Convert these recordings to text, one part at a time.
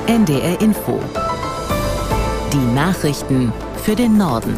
NDR Info. Die Nachrichten für den Norden.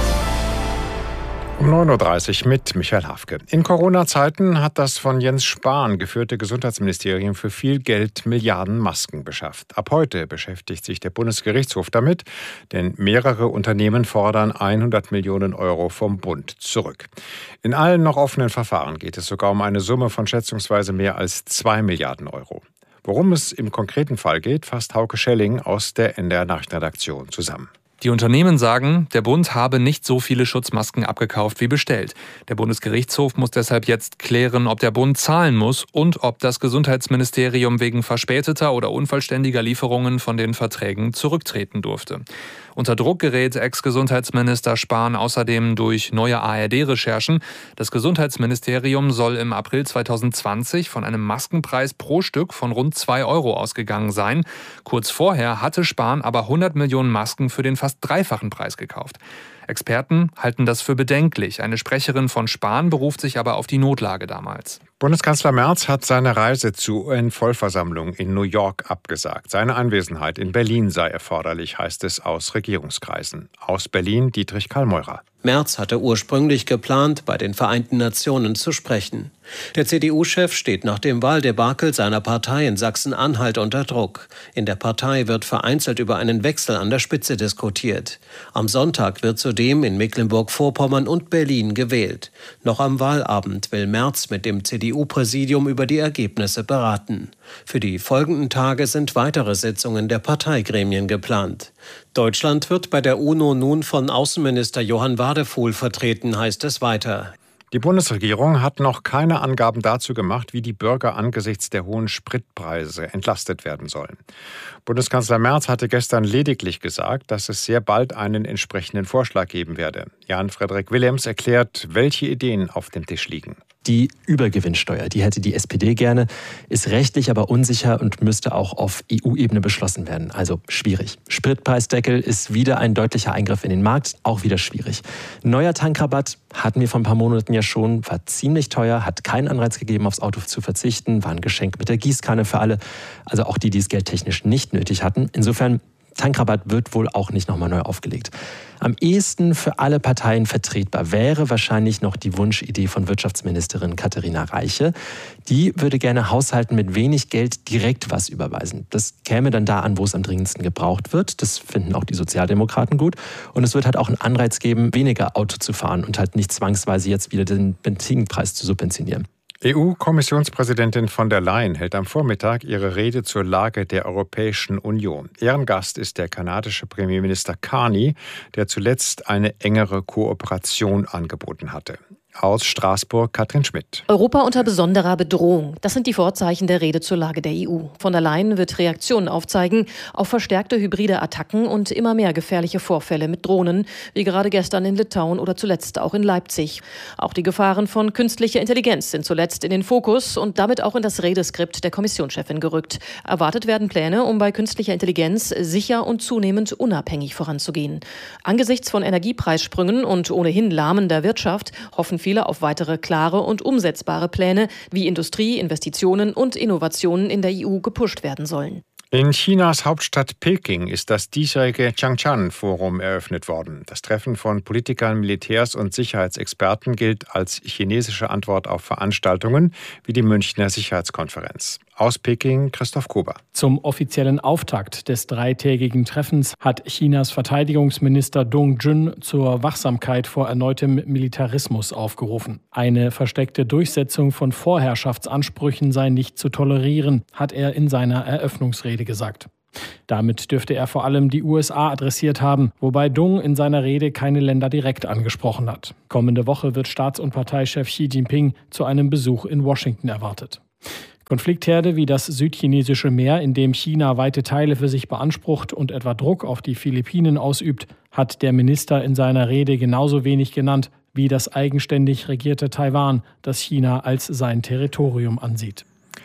Um 9.30 Uhr mit Michael Hafke. In Corona-Zeiten hat das von Jens Spahn geführte Gesundheitsministerium für viel Geld Milliarden Masken beschafft. Ab heute beschäftigt sich der Bundesgerichtshof damit, denn mehrere Unternehmen fordern 100 Millionen Euro vom Bund zurück. In allen noch offenen Verfahren geht es sogar um eine Summe von schätzungsweise mehr als 2 Milliarden Euro. Worum es im konkreten Fall geht, fasst Hauke Schelling aus der NDR Nachrichtenredaktion zusammen. Die Unternehmen sagen, der Bund habe nicht so viele Schutzmasken abgekauft wie bestellt. Der Bundesgerichtshof muss deshalb jetzt klären, ob der Bund zahlen muss und ob das Gesundheitsministerium wegen verspäteter oder unvollständiger Lieferungen von den Verträgen zurücktreten durfte. Unter Druck gerät Ex-Gesundheitsminister Spahn außerdem durch neue ARD-Recherchen. Das Gesundheitsministerium soll im April 2020 von einem Maskenpreis pro Stück von rund 2 Euro ausgegangen sein. Kurz vorher hatte Spahn aber 100 Millionen Masken für den fast dreifachen Preis gekauft. Experten halten das für bedenklich. Eine Sprecherin von Spahn beruft sich aber auf die Notlage damals. Bundeskanzler Merz hat seine Reise zur UN-Vollversammlung in New York abgesagt. Seine Anwesenheit in Berlin sei erforderlich, heißt es aus Regierungskreisen. Aus Berlin Dietrich Kallmeurer. Merz hatte ursprünglich geplant, bei den Vereinten Nationen zu sprechen. Der CDU-Chef steht nach dem Wahldebakel seiner Partei in Sachsen-Anhalt unter Druck. In der Partei wird vereinzelt über einen Wechsel an der Spitze diskutiert. Am Sonntag wird zudem in Mecklenburg-Vorpommern und Berlin gewählt. Noch am Wahlabend will Merz mit dem CDU-Präsidium über die Ergebnisse beraten. Für die folgenden Tage sind weitere Sitzungen der Parteigremien geplant. Deutschland wird bei der UNO nun von Außenminister Johann Wadephul vertreten, heißt es weiter. Die Bundesregierung hat noch keine Angaben dazu gemacht, wie die Bürger angesichts der hohen Spritpreise entlastet werden sollen. Bundeskanzler Merz hatte gestern lediglich gesagt, dass es sehr bald einen entsprechenden Vorschlag geben werde. Jan-Frederik Willems erklärt, welche Ideen auf dem Tisch liegen. Die Übergewinnsteuer, die hätte die SPD gerne, ist rechtlich aber unsicher und müsste auch auf EU-Ebene beschlossen werden. Also schwierig. Spritpreisdeckel ist wieder ein deutlicher Eingriff in den Markt, auch wieder schwierig. Neuer Tankrabatt hatten wir vor ein paar Monaten ja schon, war ziemlich teuer, hat keinen Anreiz gegeben, aufs Auto zu verzichten, war ein Geschenk mit der Gießkanne für alle, also auch die, die es geldtechnisch nicht nötig hatten. Insofern, Tankrabatt wird wohl auch nicht nochmal neu aufgelegt. Am ehesten für alle Parteien vertretbar wäre wahrscheinlich noch die Wunschidee von Wirtschaftsministerin Katharina Reiche. Die würde gerne Haushalten mit wenig Geld direkt was überweisen. Das käme dann da an, wo es am dringendsten gebraucht wird. Das finden auch die Sozialdemokraten gut. Und es wird halt auch einen Anreiz geben, weniger Auto zu fahren und halt nicht zwangsweise jetzt wieder den Benzinpreis zu subventionieren. EU-Kommissionspräsidentin von der Leyen hält am Vormittag ihre Rede zur Lage der Europäischen Union. Ehrengast ist der kanadische Premierminister Carney, der zuletzt eine engere Kooperation angeboten hatte. Aus Straßburg Katrin Schmidt. Europa unter besonderer Bedrohung. Das sind die Vorzeichen der Rede zur Lage der EU. Von der Leyen wird Reaktionen aufzeigen auf verstärkte hybride Attacken und immer mehr gefährliche Vorfälle mit Drohnen, wie gerade gestern in Litauen oder zuletzt auch in Leipzig. Auch die Gefahren von künstlicher Intelligenz sind zuletzt in den Fokus und damit auch in das Redeskript der Kommissionschefin gerückt. Erwartet werden Pläne, um bei künstlicher Intelligenz sicher und zunehmend unabhängig voranzugehen. Angesichts von Energiepreissprüngen und ohnehin lahmender Wirtschaft hoffen viele auf weitere klare und umsetzbare Pläne, wie Industrie, Investitionen und Innovationen in der EU gepusht werden sollen. In Chinas Hauptstadt Peking ist das diesjährige Changchun-Forum eröffnet worden. Das Treffen von Politikern, Militärs und Sicherheitsexperten gilt als chinesische Antwort auf Veranstaltungen wie die Münchner Sicherheitskonferenz. Aus Peking Christoph Kober. Zum offiziellen Auftakt des dreitägigen Treffens hat Chinas Verteidigungsminister Dong Jun zur Wachsamkeit vor erneutem Militarismus aufgerufen. Eine versteckte Durchsetzung von Vorherrschaftsansprüchen sei nicht zu tolerieren, hat er in seiner Eröffnungsrede gesagt. Damit dürfte er vor allem die USA adressiert haben, wobei Dong in seiner Rede keine Länder direkt angesprochen hat. Kommende Woche wird Staats- und Parteichef Xi Jinping zu einem Besuch in Washington erwartet. Konfliktherde wie das südchinesische Meer, in dem China weite Teile für sich beansprucht und etwa Druck auf die Philippinen ausübt, hat der Minister in seiner Rede genauso wenig genannt wie das eigenständig regierte Taiwan, das China als sein Territorium ansieht.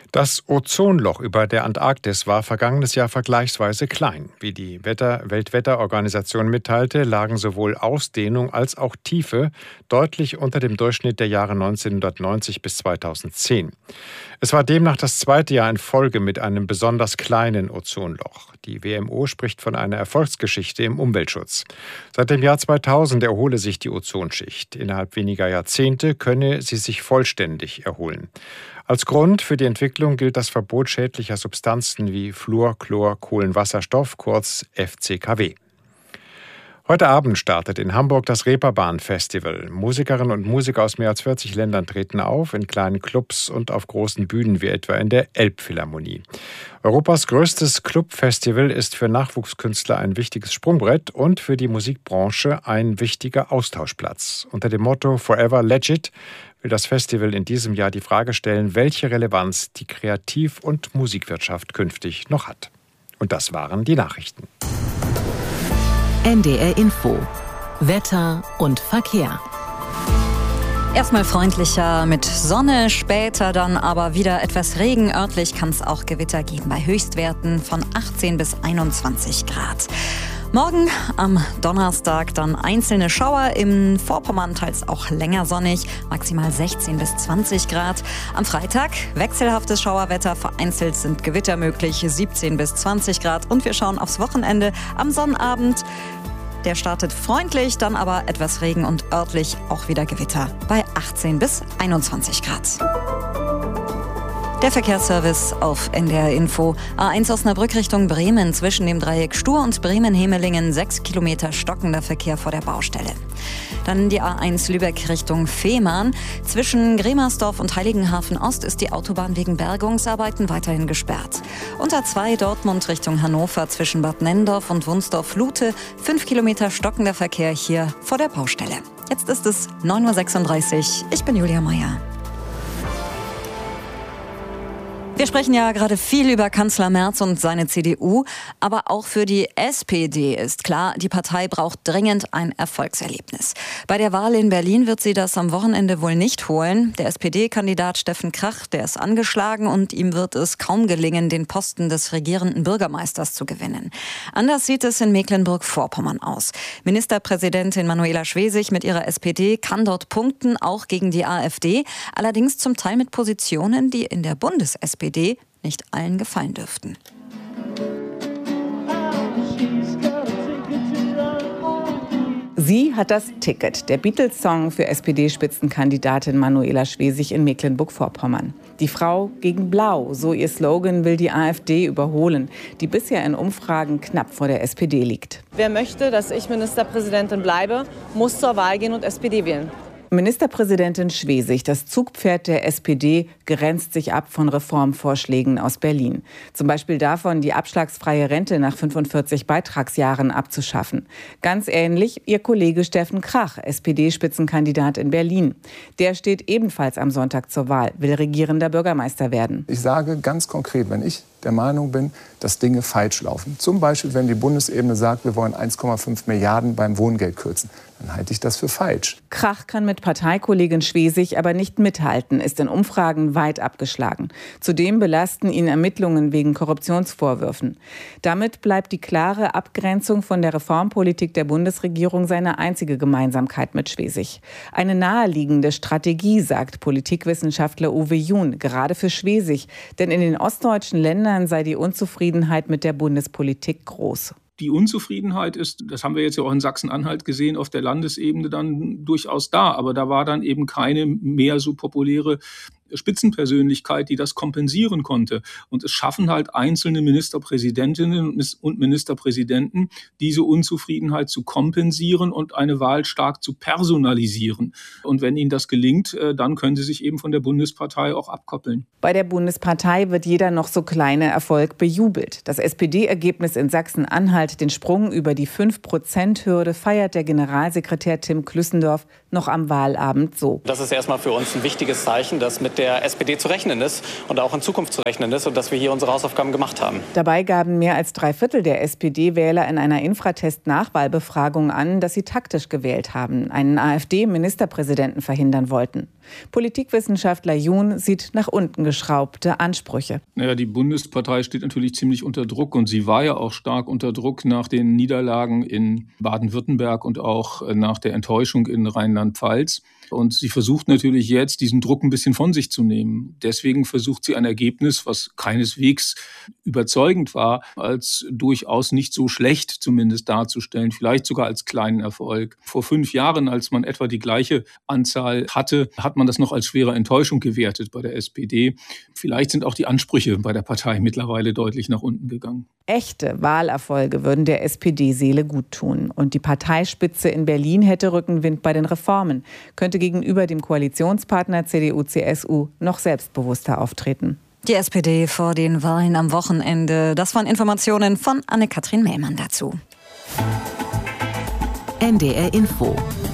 Das Ozonloch über der Antarktis war vergangenes Jahr vergleichsweise klein. Wie die Weltwetterorganisation mitteilte, lagen sowohl Ausdehnung als auch Tiefe deutlich unter dem Durchschnitt der Jahre 1990 bis 2010. Es war demnach das zweite Jahr in Folge mit einem besonders kleinen Ozonloch. Die WMO spricht von einer Erfolgsgeschichte im Umweltschutz. Seit dem Jahr 2000 erhole sich die Ozonschicht. Innerhalb weniger Jahrzehnte könne sie sich vollständig erholen. Als Grund für die Entwicklung gilt das Verbot schädlicher Substanzen wie Fluor, Chlor, Kohlenwasserstoff, kurz FCKW. Heute Abend startet in Hamburg das Reeperbahn-Festival. Musikerinnen und Musiker aus mehr als 40 Ländern treten auf, in kleinen Clubs und auf großen Bühnen wie etwa in der Elbphilharmonie. Europas größtes Clubfestival ist für Nachwuchskünstler ein wichtiges Sprungbrett und für die Musikbranche ein wichtiger Austauschplatz. Unter dem Motto Forever Legit will das Festival in diesem Jahr die Frage stellen, welche Relevanz die Kreativ- und Musikwirtschaft künftig noch hat. Und das waren die Nachrichten. NDR Info. Wetter und Verkehr. Erstmal freundlicher mit Sonne, später dann aber wieder etwas Regen. Örtlich kann es auch Gewitter geben bei Höchstwerten von 18 bis 21 Grad. Morgen am Donnerstag dann einzelne Schauer, im Vorpommern teils auch länger sonnig, maximal 16 bis 20 Grad. Am Freitag wechselhaftes Schauerwetter, vereinzelt sind Gewitter möglich, 17 bis 20 Grad. Und wir schauen aufs Wochenende am Sonnabend. Der startet freundlich, dann aber etwas Regen und örtlich auch wieder Gewitter bei 18 bis 21 Grad. Der Verkehrsservice auf NDR Info. A1 Osnabrück Richtung Bremen zwischen dem Dreieck Stur und Bremen-Hemelingen 6 Kilometer stockender Verkehr vor der Baustelle. Dann die A1 Lübeck Richtung Fehmarn. Zwischen Gremersdorf und Heiligenhafen Ost ist die Autobahn wegen Bergungsarbeiten weiterhin gesperrt. Und A2 Dortmund Richtung Hannover zwischen Bad Nenndorf und Wunsdorf-Lute 5 Kilometer stockender Verkehr hier vor der Baustelle. Jetzt ist es 9.36 Uhr. Ich bin Julia Meyer. Wir sprechen ja gerade viel über Kanzler Merz und seine CDU, aber auch für die SPD ist klar, die Partei braucht dringend ein Erfolgserlebnis. Bei der Wahl in Berlin wird sie das am Wochenende wohl nicht holen. Der SPD-Kandidat Steffen Krach, der ist angeschlagen und ihm wird es kaum gelingen, den Posten des regierenden Bürgermeisters zu gewinnen. Anders sieht es in Mecklenburg-Vorpommern aus. Ministerpräsidentin Manuela Schwesig mit ihrer SPD kann dort punkten, auch gegen die AfD, allerdings zum Teil mit Positionen, die in der Bundes-SPD nicht allen gefallen dürften. Sie hat das Ticket, der Beatles-Song für SPD-Spitzenkandidatin Manuela Schwesig in Mecklenburg-Vorpommern. Die Frau gegen Blau, so ihr Slogan, will die AfD überholen, die bisher in Umfragen knapp vor der SPD liegt. Wer möchte, dass ich Ministerpräsidentin bleibe, muss zur Wahl gehen und SPD wählen. Ministerpräsidentin Schwesig, das Zugpferd der SPD, grenzt sich ab von Reformvorschlägen aus Berlin. Zum Beispiel davon, die abschlagsfreie Rente nach 45 Beitragsjahren abzuschaffen. Ganz ähnlich ihr Kollege Steffen Krach, SPD-Spitzenkandidat in Berlin. Der steht ebenfalls am Sonntag zur Wahl, will regierender Bürgermeister werden. Ich sage ganz konkret, wenn ich der Meinung bin, dass Dinge falsch laufen. Zum Beispiel, wenn die Bundesebene sagt, wir wollen 1,5 Milliarden beim Wohngeld kürzen, dann halte ich das für falsch. Krach kann mit Parteikollegin Schwesig aber nicht mithalten, ist in Umfragen weit abgeschlagen. Zudem belasten ihn Ermittlungen wegen Korruptionsvorwürfen. Damit bleibt die klare Abgrenzung von der Reformpolitik der Bundesregierung seine einzige Gemeinsamkeit mit Schwesig. Eine naheliegende Strategie, sagt Politikwissenschaftler Uwe Jun, gerade für Schwesig. Denn in den ostdeutschen Ländern sei die Unzufriedenheit mit der Bundespolitik groß. Die Unzufriedenheit ist, das haben wir jetzt ja auch in Sachsen-Anhalt gesehen, auf der Landesebene dann durchaus da. Aber da war dann eben keine mehr so populäre Spitzenpersönlichkeit, die das kompensieren konnte. Und es schaffen halt einzelne Ministerpräsidentinnen und Ministerpräsidenten, diese Unzufriedenheit zu kompensieren und eine Wahl stark zu personalisieren. Und wenn ihnen das gelingt, dann können sie sich eben von der Bundespartei auch abkoppeln. Bei der Bundespartei wird jeder noch so kleine Erfolg bejubelt. Das SPD-Ergebnis in Sachsen-Anhalt, den Sprung über die 5%-Hürde, feiert der Generalsekretär Tim Klüssendorf noch am Wahlabend so. Das ist erstmal für uns ein wichtiges Zeichen, dass mit der SPD zu rechnen ist und auch in Zukunft zu rechnen ist und dass wir hier unsere Hausaufgaben gemacht haben. Dabei gaben mehr als 3/4 der SPD-Wähler in einer Infratest-Nachwahlbefragung an, dass sie taktisch gewählt haben, einen AfD-Ministerpräsidenten verhindern wollten. Politikwissenschaftler Jun sieht nach unten geschraubte Ansprüche. Die Bundespartei steht natürlich ziemlich unter Druck und sie war ja auch stark unter Druck nach den Niederlagen in Baden-Württemberg und auch nach der Enttäuschung in Rheinland-Pfalz. Und sie versucht natürlich jetzt, diesen Druck ein bisschen von sich zu nehmen. Deswegen versucht sie ein Ergebnis, was keineswegs überzeugend war, als durchaus nicht so schlecht zumindest darzustellen, vielleicht sogar als kleinen Erfolg. Vor 5 Jahren, als man etwa die gleiche Anzahl hatte, hat man das noch als schwere Enttäuschung gewertet bei der SPD. Vielleicht sind auch die Ansprüche bei der Partei mittlerweile deutlich nach unten gegangen. Echte Wahlerfolge würden der SPD-Seele gut tun. Und die Parteispitze in Berlin hätte Rückenwind bei den Reformen, könnte gegenüber dem Koalitionspartner CDU/CSU noch selbstbewusster auftreten. Die SPD vor den Wahlen am Wochenende. Das waren Informationen von Anne-Kathrin Mehlmann dazu. NDR Info.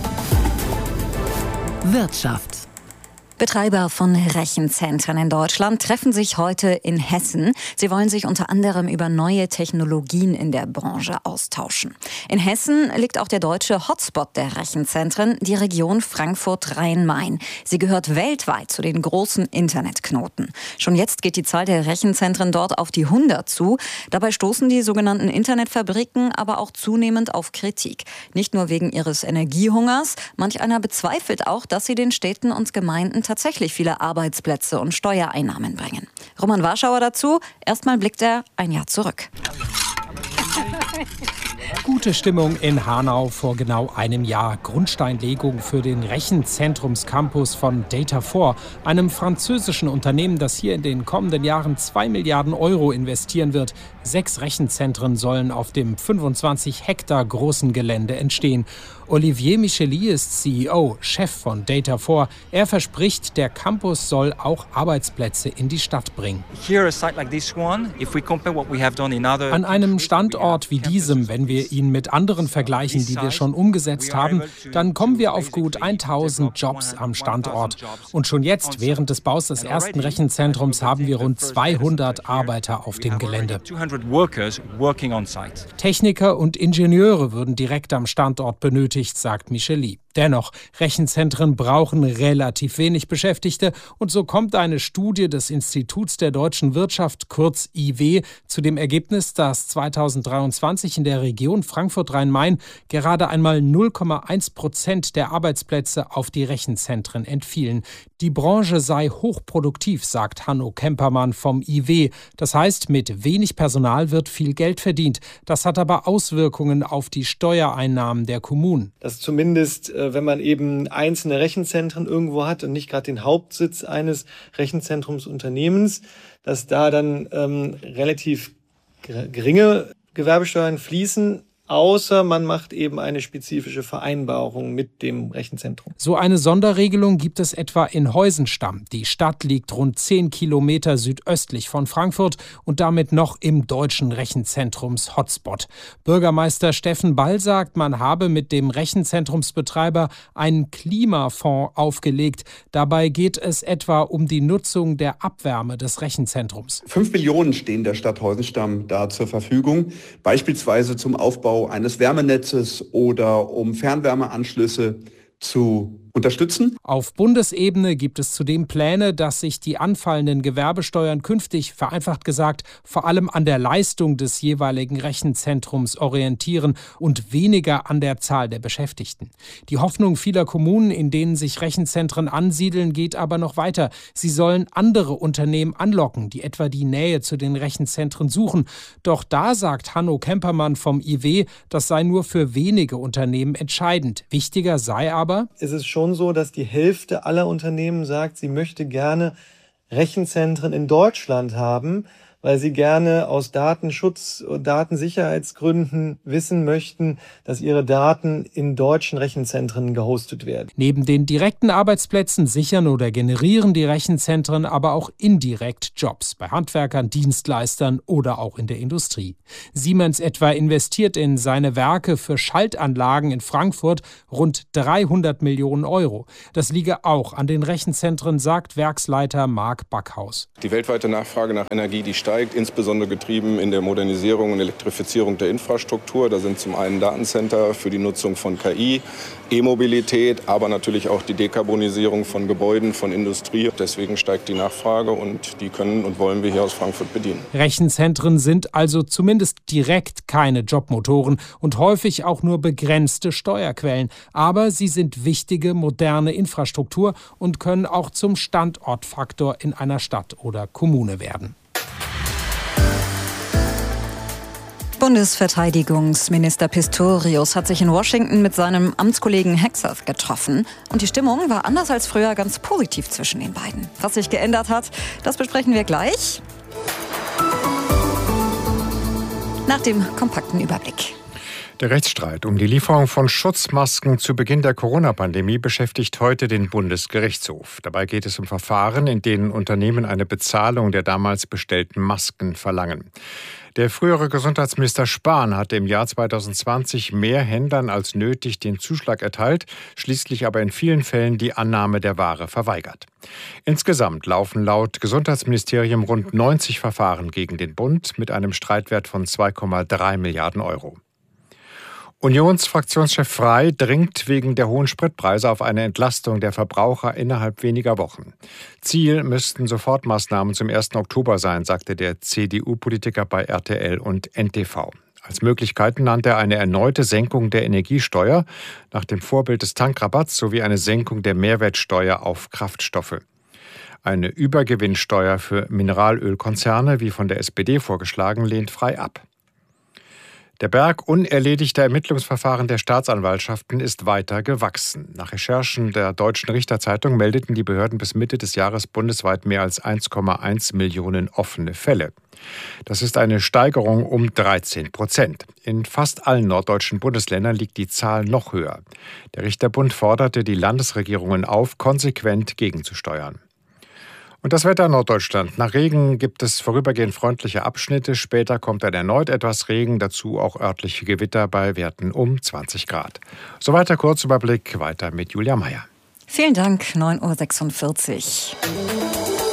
Wirtschaft. Betreiber von Rechenzentren in Deutschland treffen sich heute in Hessen. Sie wollen sich unter anderem über neue Technologien in der Branche austauschen. In Hessen liegt auch der deutsche Hotspot der Rechenzentren, die Region Frankfurt-Rhein-Main. Sie gehört weltweit zu den großen Internetknoten. Schon jetzt geht die Zahl der Rechenzentren dort auf die 100 zu. Dabei stoßen die sogenannten Internetfabriken aber auch zunehmend auf Kritik. Nicht nur wegen ihres Energiehungers. Manch einer bezweifelt auch, dass sie den Städten und Gemeinden tatsächlich viele Arbeitsplätze und Steuereinnahmen bringen. Roman Warschauer dazu. Erstmal blickt er ein Jahr zurück. Gute Stimmung in Hanau vor genau einem Jahr. Grundsteinlegung für den Rechenzentrumscampus von Data4, einem französischen Unternehmen, das hier in den kommenden Jahren 2 Milliarden Euro investieren wird. 6 Rechenzentren sollen auf dem 25 Hektar großen Gelände entstehen. Olivier Micheli ist CEO, Chef von Data4. Er verspricht, der Campus soll auch Arbeitsplätze in die Stadt bringen. An einem Standort wie diesem, wenn wir ihn mit anderen vergleichen, die wir schon umgesetzt haben, dann kommen wir auf gut 1000 Jobs am Standort. Und schon jetzt, während des Baus des ersten Rechenzentrums, haben wir rund 200 Arbeiter auf dem Gelände. Techniker und Ingenieure würden direkt am Standort benötigt, sagt Micheli. Dennoch, Rechenzentren brauchen relativ wenig Beschäftigte und so kommt eine Studie des Instituts der deutschen Wirtschaft, kurz IW, zu dem Ergebnis, dass 2023 in der Region Frankfurt-Rhein-Main gerade einmal 0,1% der Arbeitsplätze auf die Rechenzentren entfielen. Die Branche sei hochproduktiv, sagt Hanno Kempermann vom IW. Das heißt, mit wenig Personal wird viel Geld verdient. Das hat aber Auswirkungen auf die Steuereinnahmen der Kommunen. Das zumindest wenn man eben einzelne Rechenzentren irgendwo hat und nicht gerade den Hauptsitz eines Rechenzentrumsunternehmens, dass da dann relativ geringe Gewerbesteuern fließen, außer man macht eben eine spezifische Vereinbarung mit dem Rechenzentrum. So eine Sonderregelung gibt es etwa in Heusenstamm. Die Stadt liegt rund 10 Kilometer südöstlich von Frankfurt und damit noch im deutschen Rechenzentrums-Hotspot. Bürgermeister Steffen Ball sagt, man habe mit dem Rechenzentrumsbetreiber einen Klimafonds aufgelegt. Dabei geht es etwa um die Nutzung der Abwärme des Rechenzentrums. 5 Millionen stehen der Stadt Heusenstamm da zur Verfügung, beispielsweise zum Aufbau eines Wärmenetzes oder um Fernwärmeanschlüsse zu unterstützen. Auf Bundesebene gibt es zudem Pläne, dass sich die anfallenden Gewerbesteuern künftig, vereinfacht gesagt, vor allem an der Leistung des jeweiligen Rechenzentrums orientieren und weniger an der Zahl der Beschäftigten. Die Hoffnung vieler Kommunen, in denen sich Rechenzentren ansiedeln, geht aber noch weiter. Sie sollen andere Unternehmen anlocken, die etwa die Nähe zu den Rechenzentren suchen. Doch da sagt Hanno Kempermann vom IW, das sei nur für wenige Unternehmen entscheidend. Wichtiger sei aber, es ist schon so, dass die Hälfte aller Unternehmen sagt, sie möchte gerne Rechenzentren in Deutschland haben, weil sie gerne aus Datenschutz- und Datensicherheitsgründen wissen möchten, dass ihre Daten in deutschen Rechenzentren gehostet werden. Neben den direkten Arbeitsplätzen sichern oder generieren die Rechenzentren aber auch indirekt Jobs bei Handwerkern, Dienstleistern oder auch in der Industrie. Siemens etwa investiert in seine Werke für Schaltanlagen in Frankfurt rund 300 Millionen Euro. Das liege auch an den Rechenzentren, sagt Werksleiter Marc Backhaus. Die weltweite Nachfrage nach Energie, die steigt, insbesondere getrieben in der Modernisierung und Elektrifizierung der Infrastruktur. Da sind zum einen Datencenter für die Nutzung von KI, E-Mobilität, aber natürlich auch die Dekarbonisierung von Gebäuden, von Industrie. Deswegen steigt die Nachfrage und die können und wollen wir hier aus Frankfurt bedienen. Rechenzentren sind also zumindest direkt keine Jobmotoren und häufig auch nur begrenzte Steuerquellen. Aber sie sind wichtige, moderne Infrastruktur und können auch zum Standortfaktor in einer Stadt oder Kommune werden. Bundesverteidigungsminister Pistorius hat sich in Washington mit seinem Amtskollegen Hegseth getroffen. Und die Stimmung war anders als früher ganz positiv zwischen den beiden. Was sich geändert hat, das besprechen wir gleich. Nach dem kompakten Überblick. Der Rechtsstreit um die Lieferung von Schutzmasken zu Beginn der Corona-Pandemie beschäftigt heute den Bundesgerichtshof. Dabei geht es um Verfahren, in denen Unternehmen eine Bezahlung der damals bestellten Masken verlangen. Der frühere Gesundheitsminister Spahn hatte im Jahr 2020 mehr Händlern als nötig den Zuschlag erteilt, schließlich aber in vielen Fällen die Annahme der Ware verweigert. Insgesamt laufen laut Gesundheitsministerium rund 90 Verfahren gegen den Bund mit einem Streitwert von 2,3 Milliarden Euro. Unionsfraktionschef Frey dringt wegen der hohen Spritpreise auf eine Entlastung der Verbraucher innerhalb weniger Wochen. Ziel müssten Sofortmaßnahmen zum 1. Oktober sein, sagte der CDU-Politiker bei RTL und NTV. Als Möglichkeiten nannte er eine erneute Senkung der Energiesteuer nach dem Vorbild des Tankrabatts sowie eine Senkung der Mehrwertsteuer auf Kraftstoffe. Eine Übergewinnsteuer für Mineralölkonzerne, wie von der SPD vorgeschlagen, lehnt Frey ab. Der Berg unerledigter Ermittlungsverfahren der Staatsanwaltschaften ist weiter gewachsen. Nach Recherchen der Deutschen Richterzeitung meldeten die Behörden bis Mitte des Jahres bundesweit mehr als 1,1 Millionen offene Fälle. Das ist eine Steigerung um 13%. In fast allen norddeutschen Bundesländern liegt die Zahl noch höher. Der Richterbund forderte die Landesregierungen auf, konsequent gegenzusteuern. Und das Wetter in Norddeutschland. Nach Regen gibt es vorübergehend freundliche Abschnitte. Später kommt dann erneut etwas Regen, dazu auch örtliche Gewitter bei Werten um 20 Grad. Soweit der Kurzüberblick, weiter mit Julia Meyer. Vielen Dank, 9:46 Uhr.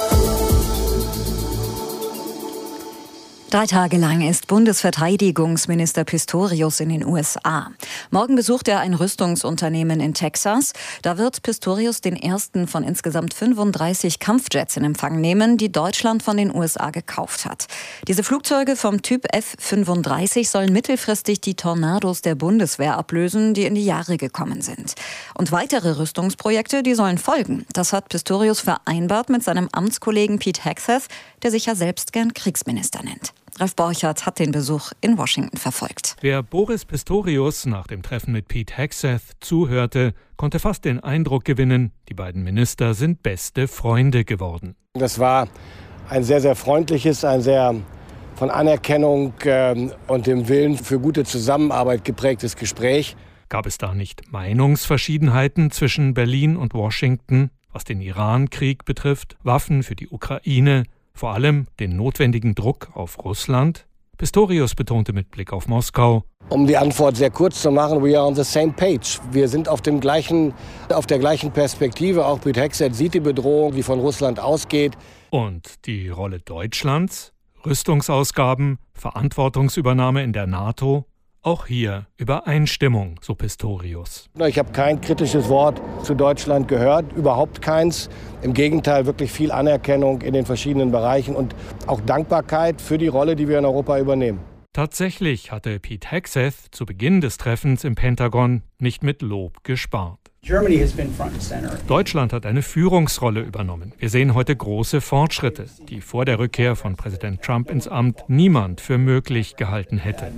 3 Tage lang ist Bundesverteidigungsminister Pistorius in den USA. Morgen besucht er ein Rüstungsunternehmen in Texas. Da wird Pistorius den ersten von insgesamt 35 Kampfjets in Empfang nehmen, die Deutschland von den USA gekauft hat. Diese Flugzeuge vom Typ F-35 sollen mittelfristig die Tornados der Bundeswehr ablösen, die in die Jahre gekommen sind. Und weitere Rüstungsprojekte, die sollen folgen. Das hat Pistorius vereinbart mit seinem Amtskollegen Pete Hegseth, der sich ja selbst gern Kriegsminister nennt. Ralf Borchert hat den Besuch in Washington verfolgt. Wer Boris Pistorius nach dem Treffen mit Pete Hegseth zuhörte, konnte fast den Eindruck gewinnen, die beiden Minister sind beste Freunde geworden. Das war ein sehr, sehr freundliches, ein sehr von Anerkennung und dem Willen für gute Zusammenarbeit geprägtes Gespräch. Gab es da nicht Meinungsverschiedenheiten zwischen Berlin und Washington, was den Iran-Krieg betrifft, Waffen für die Ukraine, vor allem den notwendigen Druck auf Russland? Pistorius betonte mit Blick auf Moskau: Um die Antwort sehr kurz zu machen, we are on the same page. Wir sind auf der gleichen Perspektive. Auch Pete Hegseth sieht die Bedrohung, die von Russland ausgeht. Und die Rolle Deutschlands? Rüstungsausgaben, Verantwortungsübernahme in der NATO? Auch hier Übereinstimmung, so Pistorius. Ich habe kein kritisches Wort zu Deutschland gehört, überhaupt keins. Im Gegenteil, wirklich viel Anerkennung in den verschiedenen Bereichen und auch Dankbarkeit für die Rolle, die wir in Europa übernehmen. Tatsächlich hatte Pete Hegseth zu Beginn des Treffens im Pentagon nicht mit Lob gespart. Deutschland hat eine Führungsrolle übernommen. Wir sehen heute große Fortschritte, die vor der Rückkehr von Präsident Trump ins Amt niemand für möglich gehalten hätte.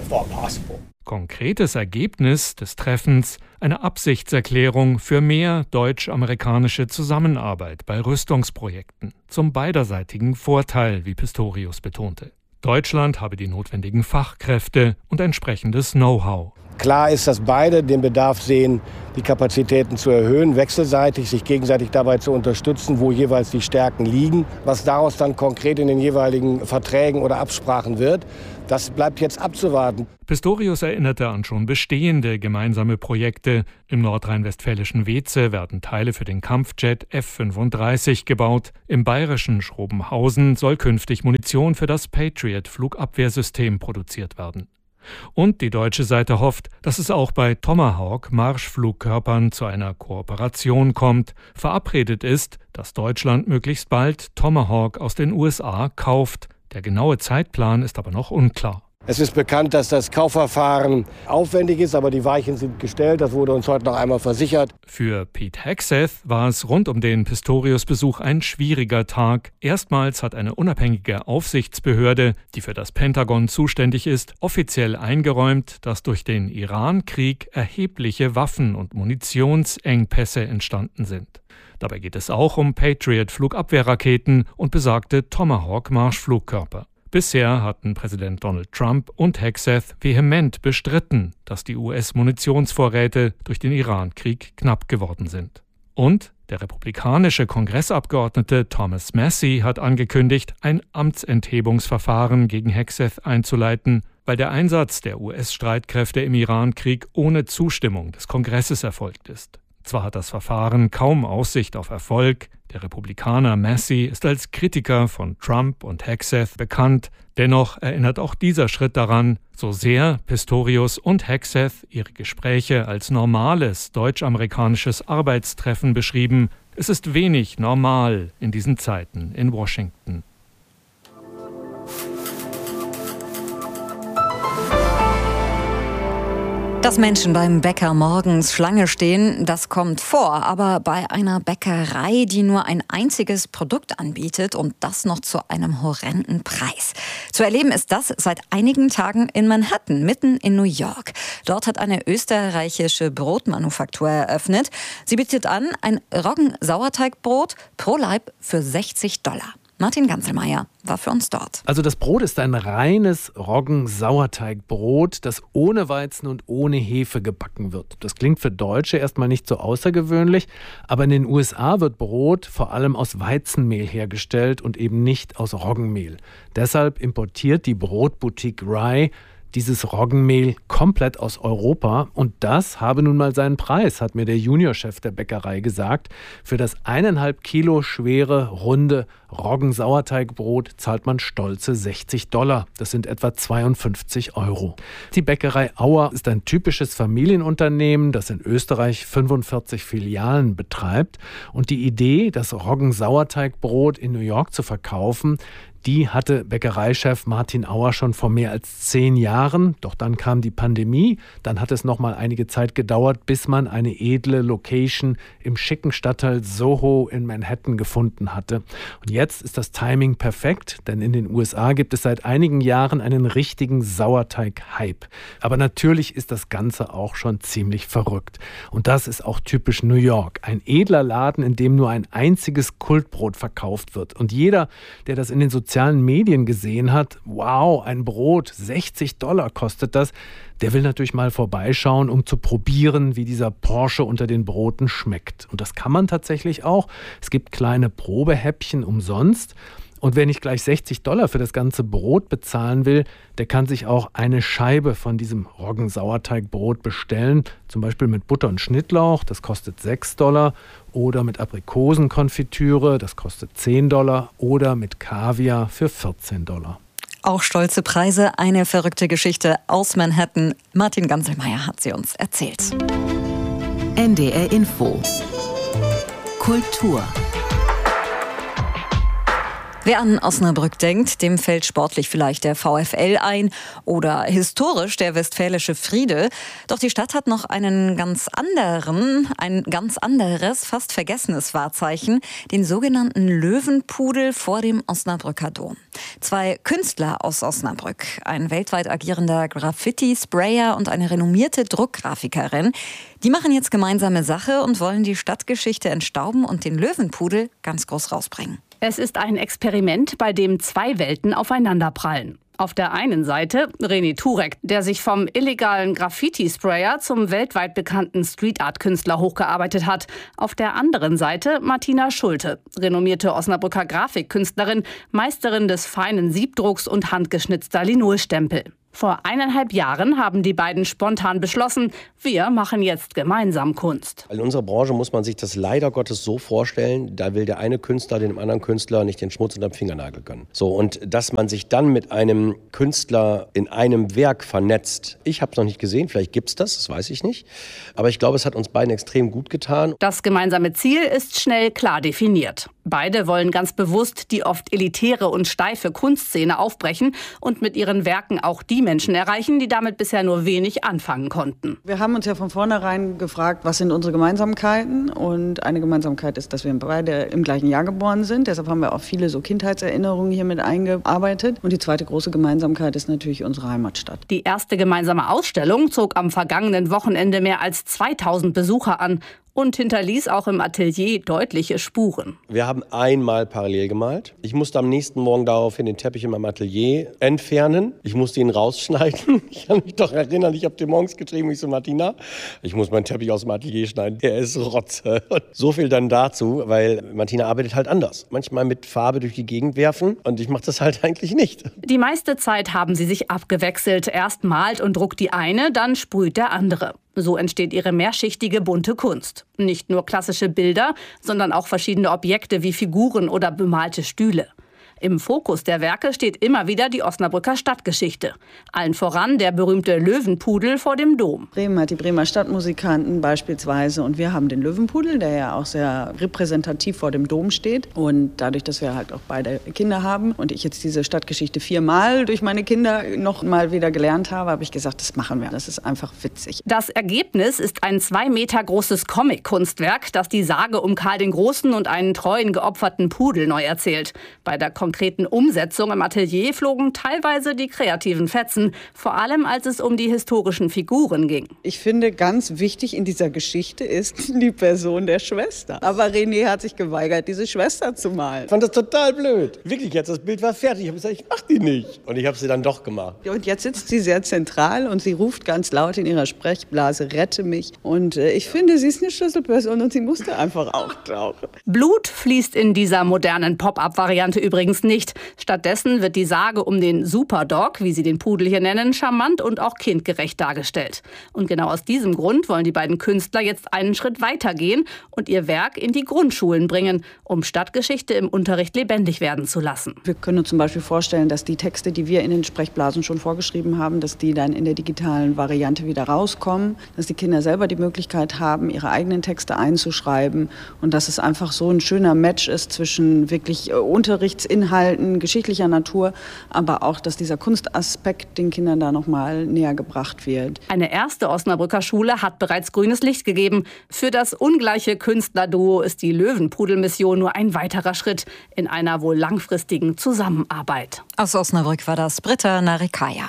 Konkretes Ergebnis des Treffens: eine Absichtserklärung für mehr deutsch-amerikanische Zusammenarbeit bei Rüstungsprojekten zum beiderseitigen Vorteil, wie Pistorius betonte. Deutschland habe die notwendigen Fachkräfte und entsprechendes Know-how. Klar ist, dass beide den Bedarf sehen, die Kapazitäten zu erhöhen, wechselseitig, sich gegenseitig dabei zu unterstützen, wo jeweils die Stärken liegen. Was daraus dann konkret in den jeweiligen Verträgen oder Absprachen wird, das bleibt jetzt abzuwarten. Pistorius erinnerte an schon bestehende gemeinsame Projekte. Im nordrhein-westfälischen Weeze werden Teile für den Kampfjet F-35 gebaut. Im bayerischen Schrobenhausen soll künftig Munition für das Patriot-Flugabwehrsystem produziert werden. Und die deutsche Seite hofft, dass es auch bei Tomahawk-Marschflugkörpern zu einer Kooperation kommt. Verabredet ist, dass Deutschland möglichst bald Tomahawk aus den USA kauft. Der genaue Zeitplan ist aber noch unklar. Es ist bekannt, dass das Kaufverfahren aufwendig ist, aber die Weichen sind gestellt. Das wurde uns heute noch einmal versichert. Für Pete Hegseth war es rund um den Pistorius-Besuch ein schwieriger Tag. Erstmals hat eine unabhängige Aufsichtsbehörde, die für das Pentagon zuständig ist, offiziell eingeräumt, dass durch den Iran-Krieg erhebliche Waffen- und Munitionsengpässe entstanden sind. Dabei geht es auch um Patriot-Flugabwehrraketen und besagte Tomahawk-Marschflugkörper. Bisher hatten Präsident Donald Trump und Hegseth vehement bestritten, dass die US-Munitionsvorräte durch den Iran-Krieg knapp geworden sind. Und der republikanische Kongressabgeordnete Thomas Massie hat angekündigt, ein Amtsenthebungsverfahren gegen Hegseth einzuleiten, weil der Einsatz der US-Streitkräfte im Iran-Krieg ohne Zustimmung des Kongresses erfolgt ist. Zwar hat das Verfahren kaum Aussicht auf Erfolg, der Republikaner Massie ist als Kritiker von Trump und Hegseth bekannt, dennoch erinnert auch dieser Schritt daran, so sehr Pistorius und Hegseth ihre Gespräche als normales deutsch-amerikanisches Arbeitstreffen beschrieben, es ist wenig normal in diesen Zeiten in Washington. Dass Menschen beim Bäcker morgens Schlange stehen, das kommt vor. Aber bei einer Bäckerei, die nur ein einziges Produkt anbietet und das noch zu einem horrenden Preis. Zu erleben ist das seit einigen Tagen in Manhattan, mitten in New York. Dort hat eine österreichische Brotmanufaktur eröffnet. Sie bietet an ein Roggen-Sauerteigbrot pro Laib für $60. Martin Ganzelmeier war für uns dort. Also das Brot ist ein reines Roggen-Sauerteigbrot, das ohne Weizen und ohne Hefe gebacken wird. Das klingt für Deutsche erstmal nicht so außergewöhnlich, aber in den USA wird Brot vor allem aus Weizenmehl hergestellt und eben nicht aus Roggenmehl. Deshalb importiert die Brotboutique Rye dieses Roggenmehl komplett aus Europa und das habe nun mal seinen Preis, hat mir der Juniorchef der Bäckerei gesagt. Für das 1,5 Kilo schwere, runde Roggen-Sauerteigbrot zahlt man stolze $60. Das sind etwa 52 €. Die Bäckerei Auer ist ein typisches Familienunternehmen, das in Österreich 45 Filialen betreibt. Und die Idee, das Roggen-Sauerteigbrot in New York zu verkaufen, die hatte Bäckereichef Martin Auer schon vor mehr als 10 Jahren. Doch dann kam die Pandemie. Dann hat es noch mal einige Zeit gedauert, bis man eine edle Location im schicken Stadtteil Soho in Manhattan gefunden hatte. Und jetzt ist das Timing perfekt, denn in den USA gibt es seit einigen Jahren einen richtigen Sauerteig-Hype. Aber natürlich ist das Ganze auch schon ziemlich verrückt. Und das ist auch typisch New York. Ein edler Laden, in dem nur ein einziges Kultbrot verkauft wird. Und jeder, der das in den sozialen Medien gesehen hat, wow, ein Brot, $60 kostet das, der will natürlich mal vorbeischauen, um zu probieren, wie dieser Porsche unter den Broten schmeckt. Und das kann man tatsächlich auch. Es gibt kleine Probehäppchen umsonst. Und wer nicht gleich $60 für das ganze Brot bezahlen will, der kann sich auch eine Scheibe von diesem Roggen-Sauerteigbrot bestellen. Zum Beispiel mit Butter und Schnittlauch, das kostet $6. Oder mit Aprikosenkonfitüre, das kostet $10. Oder mit Kaviar für $14. Auch stolze Preise, eine verrückte Geschichte aus Manhattan. Martin Ganzelmeier hat sie uns erzählt. NDR Info. Kultur. Wer an Osnabrück denkt, dem fällt sportlich vielleicht der VfL ein oder historisch der Westfälische Friede. Doch die Stadt hat noch ein ganz anderes, fast vergessenes Wahrzeichen, den sogenannten Löwenpudel vor dem Osnabrücker Dom. 2 Künstler aus Osnabrück, ein weltweit agierender Graffiti-Sprayer und eine renommierte Druckgrafikerin, die machen jetzt gemeinsame Sache und wollen die Stadtgeschichte entstauben und den Löwenpudel ganz groß rausbringen. Es ist ein Experiment, bei dem 2 Welten aufeinanderprallen. Auf der einen Seite René Turek, der sich vom illegalen Graffiti-Sprayer zum weltweit bekannten Street-Art-Künstler hochgearbeitet hat. Auf der anderen Seite Martina Schulte, renommierte Osnabrücker Grafikkünstlerin, Meisterin des feinen Siebdrucks und handgeschnitzter Linolstempel. Vor 1,5 Jahren haben die beiden spontan beschlossen, wir machen jetzt gemeinsam Kunst. In unserer Branche muss man sich das leider Gottes so vorstellen, da will der eine Künstler dem anderen Künstler nicht den Schmutz unter dem Fingernagel gönnen. So, und dass man sich dann mit einem Künstler in einem Werk vernetzt, ich habe es noch nicht gesehen, vielleicht gibt es das weiß ich nicht. Aber ich glaube, es hat uns beiden extrem gut getan. Das gemeinsame Ziel ist schnell klar definiert. Beide wollen ganz bewusst die oft elitäre und steife Kunstszene aufbrechen und mit ihren Werken auch die Menschen erreichen, die damit bisher nur wenig anfangen konnten. Wir haben uns ja von vornherein gefragt, was sind unsere Gemeinsamkeiten? Und eine Gemeinsamkeit ist, dass wir beide im gleichen Jahr geboren sind. Deshalb haben wir auch viele so Kindheitserinnerungen hier mit eingearbeitet. Und die zweite große Gemeinsamkeit ist natürlich unsere Heimatstadt. Die erste gemeinsame Ausstellung zog am vergangenen Wochenende mehr als 2000 Besucher an und hinterließ auch im Atelier deutliche Spuren. Wir haben einmal parallel gemalt. Ich musste am nächsten Morgen daraufhin den Teppich in meinem Atelier entfernen. Ich musste ihn rausschneiden. Ich kann mich doch erinnern, ich habe dir morgens geschrieben, ich so, Martina, ich muss meinen Teppich aus dem Atelier schneiden. Der ist Rotze. Und so viel dann dazu, weil Martina arbeitet halt anders. Manchmal mit Farbe durch die Gegend werfen und ich mache das halt eigentlich nicht. Die meiste Zeit haben sie sich abgewechselt. Erst malt und druckt die eine, dann sprüht der andere. So entsteht ihre mehrschichtige bunte Kunst. Nicht nur klassische Bilder, sondern auch verschiedene Objekte wie Figuren oder bemalte Stühle. Im Fokus der Werke steht immer wieder die Osnabrücker Stadtgeschichte. Allen voran der berühmte Löwenpudel vor dem Dom. Bremen hat die Bremer Stadtmusikanten beispielsweise und wir haben den Löwenpudel, der ja auch sehr repräsentativ vor dem Dom steht. Und dadurch, dass wir halt auch beide Kinder haben und ich jetzt diese Stadtgeschichte 4-mal durch meine Kinder noch mal wieder gelernt habe, habe ich gesagt, das machen wir. Das ist einfach witzig. Das Ergebnis ist ein 2 Meter großes Comic-Kunstwerk, das die Sage um Karl den Großen und einen treuen geopferten Pudel neu erzählt. Bei der konkreten Umsetzung im Atelier flogen teilweise die kreativen Fetzen, vor allem als es um die historischen Figuren ging. Ich finde, ganz wichtig in dieser Geschichte ist die Person der Schwester. Aber René hat sich geweigert, diese Schwester zu malen. Ich fand das total blöd. Wirklich jetzt, das Bild war fertig. Ich habe gesagt, ich mach die nicht. Und ich habe sie dann doch gemacht. Und jetzt sitzt sie sehr zentral und sie ruft ganz laut in ihrer Sprechblase, rette mich. Und ich finde, sie ist eine Schlüsselperson und sie musste einfach auftauchen. Blut fließt in dieser modernen Pop-up-Variante übrigens nicht. Stattdessen wird die Sage um den Superdog, wie sie den Pudel hier nennen, charmant und auch kindgerecht dargestellt. Und genau aus diesem Grund wollen die beiden Künstler jetzt einen Schritt weiter gehen und ihr Werk in die Grundschulen bringen, um Stadtgeschichte im Unterricht lebendig werden zu lassen. Wir können uns zum Beispiel vorstellen, dass die Texte, die wir in den Sprechblasen schon vorgeschrieben haben, dass die dann in der digitalen Variante wieder rauskommen, dass die Kinder selber die Möglichkeit haben, ihre eigenen Texte einzuschreiben und dass es einfach so ein schöner Match ist zwischen wirklich Unterrichtsinhalten, geschichtlicher Natur, aber auch, dass dieser Kunstaspekt den Kindern da noch mal näher gebracht wird. Eine erste Osnabrücker Schule hat bereits grünes Licht gegeben. Für das ungleiche Künstlerduo ist die Löwenpudel-Mission nur ein weiterer Schritt in einer wohl langfristigen Zusammenarbeit. Aus Osnabrück war das Britta Narikaya.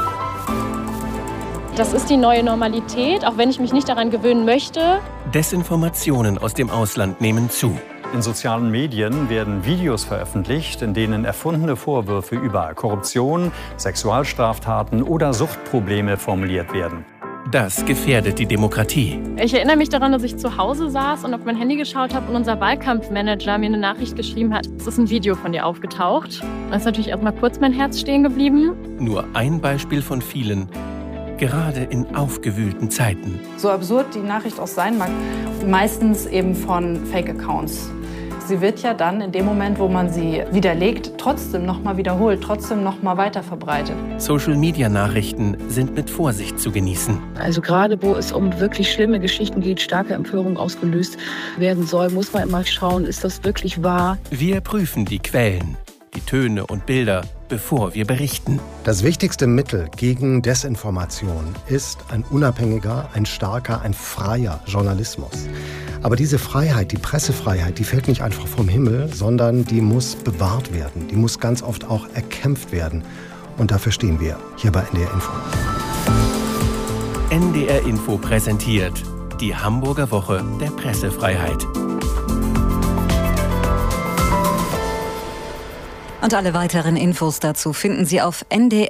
Das ist die neue Normalität, auch wenn ich mich nicht daran gewöhnen möchte. Desinformationen aus dem Ausland nehmen zu. In sozialen Medien werden Videos veröffentlicht, in denen erfundene Vorwürfe über Korruption, Sexualstraftaten oder Suchtprobleme formuliert werden. Das gefährdet die Demokratie. Ich erinnere mich daran, dass ich zu Hause saß und auf mein Handy geschaut habe und unser Wahlkampfmanager mir eine Nachricht geschrieben hat. Es ist ein Video von dir aufgetaucht. Da ist natürlich erst mal kurz mein Herz stehen geblieben. Nur ein Beispiel von vielen, gerade in aufgewühlten Zeiten. So absurd die Nachricht auch sein mag, meistens eben von Fake-Accounts. Sie wird ja dann in dem Moment, wo man sie widerlegt, trotzdem nochmal wiederholt, trotzdem nochmal weiterverbreitet. Social-Media-Nachrichten sind mit Vorsicht zu genießen. Also gerade wo es um wirklich schlimme Geschichten geht, starke Empörung ausgelöst werden soll, muss man immer schauen, ist das wirklich wahr? Wir prüfen die Quellen. die Töne und Bilder, bevor wir berichten. Das wichtigste Mittel gegen Desinformation ist ein unabhängiger, ein starker, ein freier Journalismus. Aber diese Freiheit, die Pressefreiheit, die fällt nicht einfach vom Himmel, sondern die muss bewahrt werden. Die muss ganz oft auch erkämpft werden. Und dafür stehen wir hier bei NDR Info. NDR Info präsentiert die Hamburger Woche der Pressefreiheit. Und alle weiteren Infos dazu finden Sie auf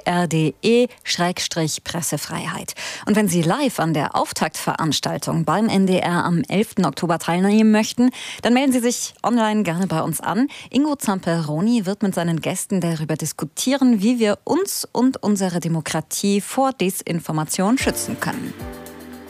ndr.de/Pressefreiheit. Und wenn Sie live an der Auftaktveranstaltung beim NDR am 11. Oktober teilnehmen möchten, dann melden Sie sich online gerne bei uns an. Ingo Zamperoni wird mit seinen Gästen darüber diskutieren, wie wir uns und unsere Demokratie vor Desinformation schützen können.